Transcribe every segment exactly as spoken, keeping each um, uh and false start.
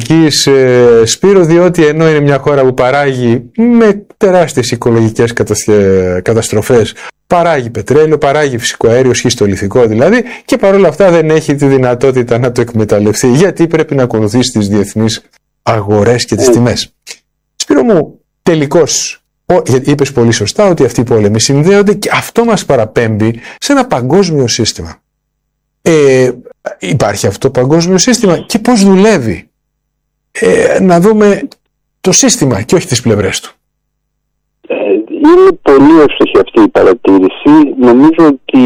Αμερικής, ε, Σπύρο, διότι ενώ είναι μια χώρα που παράγει με τεράστιες οικολογικές καταστροφές, παράγει πετρέλαιο, παράγει φυσικό αέριο, σχιστολιθικό δηλαδή, και παρόλα αυτά δεν έχει τη δυνατότητα να το εκμεταλλευτεί, γιατί πρέπει να ακολουθήσει τις διεθνείς αγορές και τις τιμές. Σπύρο μου, τελικώς, είπες πολύ σωστά ότι αυτοί οι πόλεμοι συνδέονται, και αυτό μας παραπέμπει σε ένα παγκόσμιο σύστημα. Ε, υπάρχει αυτό το παγκόσμιο σύστημα και πώς δουλεύει. Ε, να δούμε το σύστημα και όχι τις πλευρές του. Ε, είναι πολύ εύστοχη αυτή η παρατήρηση. Νομίζω ότι,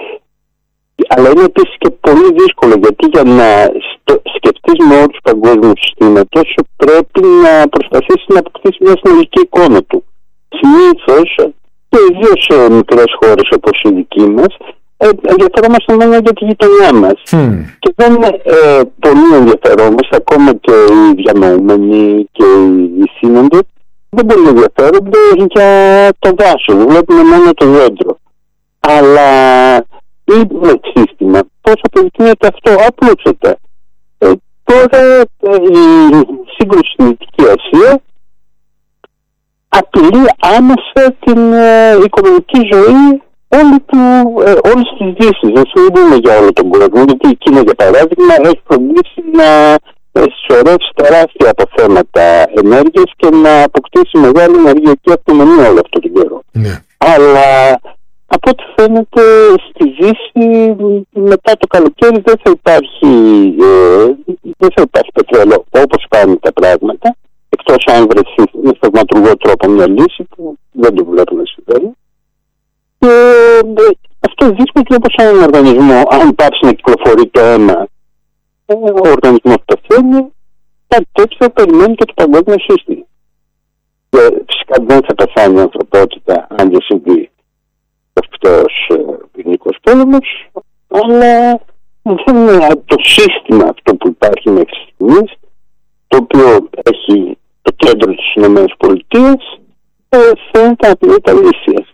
αλλά είναι επίσης και πολύ δύσκολο, γιατί για να σκεφτείς με όρους παγκόσμιου συστήματος πρέπει να προσπαθήσει να αποκτήσει μια συνολική εικόνα του. Συνήθως, και ιδίως σε μικρές χώρες όπως η δική μας, ε, ενδιαφερόμαστε μόνο για τη γειτονιά μας. Mm. Και δεν ε, πολύ ενδιαφερόμαστε, ακόμα και οι διανοούμενοι και οι σύνοντες, δεν πολύ ενδιαφέρονται για το δάσος, βλέπουμε μόνο το δέντρο. Αλλά είναι σύστημα. Πώς αποδεικνύεται αυτό? Απλούστατα. Ε, τώρα ε, η σύγκρουση στην Δυτική Ασία απειλεί άμεσα την ε, οικονομική ζωή όλη του, ε, όλης της Δύσης. Δεν μιλούμε για όλο τον κόσμο, γιατί η Κίνα, για παράδειγμα, έχει φροντίσει να συσσωρεύσει τεράστια αποθέματα ενέργειας και να αποκτήσει μεγάλη ενεργειακή αυτονομία όλο αυτό τον καιρό. Yeah. Αλλά από ό,τι φαίνεται στη Δύση μετά το καλοκαίρι δεν θα υπάρχει, ε, δεν θα υπάρχει πετρέλαιο όπως πάνε τα πράγματα, εκτός αν βρεθεί με θαυματουργό τρόπο μια λύση που δεν το βλέπουν να συμβαίνει. Και ε, αυτό δείχνει όπως έναν οργανισμό, αν πάψει να κυκλοφορεί το αίμα, ο οργανισμός πεθαίνει, κάτι τέτοιο περιμένει και το παγκόσμιο σύστημα. Και φυσικά δεν θα πεθάνει η ανθρωπότητα αν δεν συμβεί αυτός πυρηνικός πόλεμος, αλλά δεν είναι το σύστημα αυτό που υπάρχει μέχρι στιγμής, το οποίο έχει το κέντρο της ΗΠΑ, φαίνεται απειλή αλήθεια.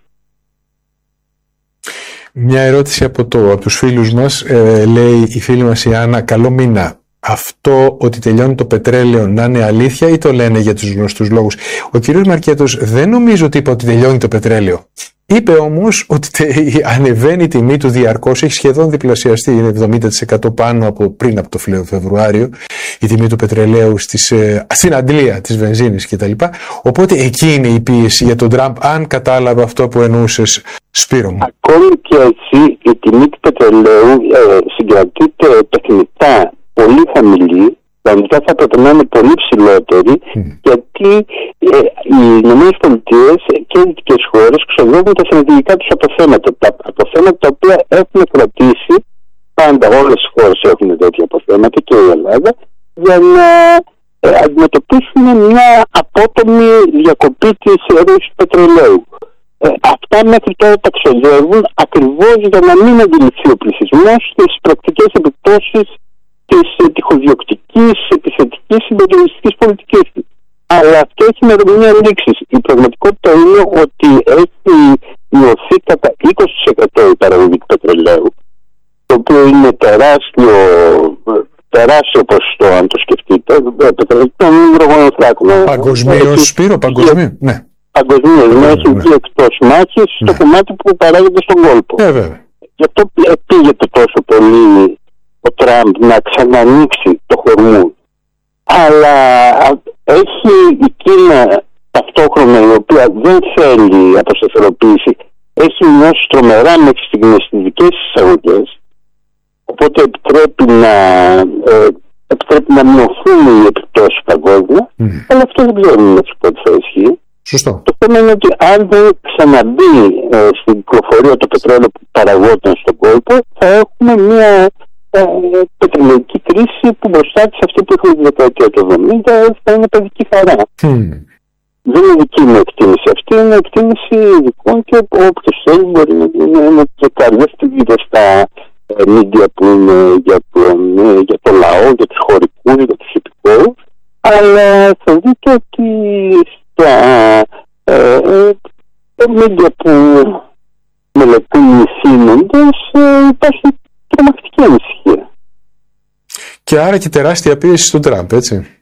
Μια ερώτηση από, το, από τους φίλους μας, ε, λέει η φίλη μας η Άννα: καλό μήνα. Αυτό ότι τελειώνει το πετρέλαιο να είναι αλήθεια ή το λένε για τους γνωστούς λόγους? Ο κύριος Μαρκέτος δεν νομίζω ότι είπε ότι τελειώνει το πετρέλαιο. Είπε όμως ότι ανεβαίνει η τιμή του διαρκώς, έχει σχεδόν διπλασιαστεί, είναι εβδομήντα τοις εκατό πάνω από πριν από το Φεβρουάριο η τιμή του πετρελαίου στις, στην αντλία της βενζίνης κτλ. Οπότε εκεί είναι η πίεση για τον Τραμπ, αν κατάλαβα αυτό που εννοούσες, Σπύρο μου. Ακόμη και έτσι η τιμή του πετρελαίου ε, συγκρατείται τεχνητά πολύ χαμηλή. Κανονικά θα πρέπει να είναι πολύ ψηλότερη, mm. γιατί ε, οι ΗΠΑ και οι δυτικές χώρες ξοδεύουν τα στρατηγικά τους αποθέματα. Τα αποθέματα τα οποία έχουν κρατήσει, πάντα όλες οι χώρες έχουν τέτοια αποθέματα και η Ελλάδα, για να ε, αντιμετωπίσουν μια απότομη διακοπή της ροής πετρελαίου. Ε, αυτά μέχρι τώρα τα ξοδεύουν ακριβώς για να μην αντιληφθεί ο πληθυσμός στις πρακτικές επιπτώσεις της τυχοδιοκτικής, επιθετικής, συμπεριοριστικής πολιτικής. Αλλά αυτό έχει ημερομηνία λήξης. Η πραγματικότητα είναι ότι έχει μειωθεί κατά είκοσι τοις εκατό η παραγωγή του πετρελαίου, το οποίο είναι τεράστιο, τεράστιο ποσοστό, αν το σκεφτείτε. Πετρελαίου των υδρογοναθράκων. Παγκοσμίως, Σπύρο, παγκοσμίως. Ναι. Παγκοσμίως, να έχει βγει εκτός μάχης στο κομμάτι που παράγεται στον κόλπο. Ε, βέβαια. Γι' αυτό πήγεται τόσο πολύ ο Τραμπ να ξανανοίξει το Χορμούζ. Αλλά έχει η Κίνα ταυτόχρονα, η οποία δεν θέλει αποσταθεροποίηση, έχει μειώσει τρομερά μέχρι στιγμές τις δικές εισαγωγές, οπότε επιτρέπει να, ε, επιτρέπει να μειωθούν οι επιπτώσεις παγκόσμια, mm. αλλά αυτό δεν ξέρουμε να σου πω ότι θα ισχύει. Σωστό. Το θέμα είναι ότι αν δεν ξαναμπεί ε, στην κυκλοφορία το πετρέλαιο που παραγόταν στον κόλπο, θα έχουμε μια ε, πετρελαϊκή κρίση που μπροστά της, αυτή που έχουμε τη δεκαετία του εβδομήντα, θα είναι παιδική χαρά. Mm. Δεν είναι δική μου εκτίμηση αυτή, είναι εκτίμηση ειδικών και όποιος θέλει μπορεί να είναι τσεκάρει. Δεν στηρίζεται στα media που είναι για, τον, για το λαό, για τους χωρικούς, για τους υπηκόους, αλλά θα δείτε ότι στα ε, ε, media που μελετούν οι σύνοντες ε, υπάρχει τρομακτική ανησυχία. Και άρα και τεράστια πίεση στον Τραμπ, έτσι.